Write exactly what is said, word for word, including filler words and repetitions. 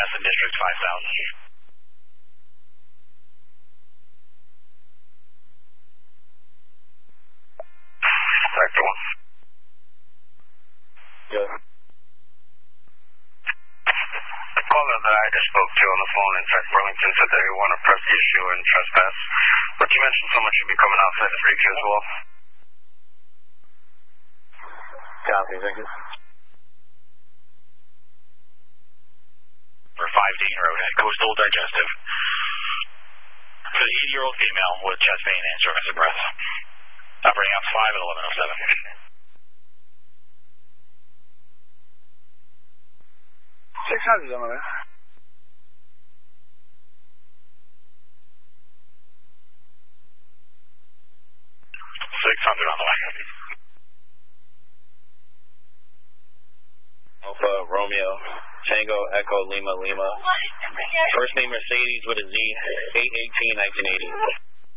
Madison District five thousand. Sector one. Yes. The caller that I just spoke to on the phone in South Burlington said that you want to press the issue and trespass, but you mentioned someone should be coming outside the three Q as well. Copy, thank you. For five Dean Road at Coastal Digestive. For the eighty-year-old female with chest pain and shortness of breath. Operating on five at eleven oh seven. six hundred, gentlemen. six hundred on the way. Alpha Romeo, Tango, Echo, Lima, Lima. First name Mercedes with a Z, eight eighteen nineteen eighty.